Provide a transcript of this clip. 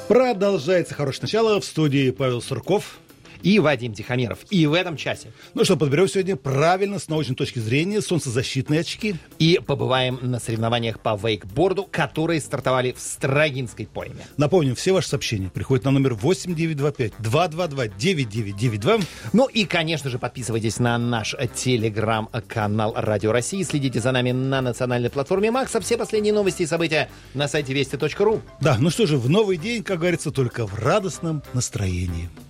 Продолжается хорошее начало. В студии Павел Сурков и Вадим Тихомиров. И в этом часе. Ну что, подберем сегодня правильно, с научной точки зрения, солнцезащитные очки. И побываем на соревнованиях по вейкборду, которые стартовали в Строгинской пойме. Напомним, все ваши сообщения приходят на номер 8925-222-9992. Ну и, конечно же, подписывайтесь на наш телеграм-канал Радио России. Следите за нами на национальной платформе Макса. Все последние новости и события на сайте вести.ру. Да, ну что же, в новый день, как говорится, только в радостном настроении.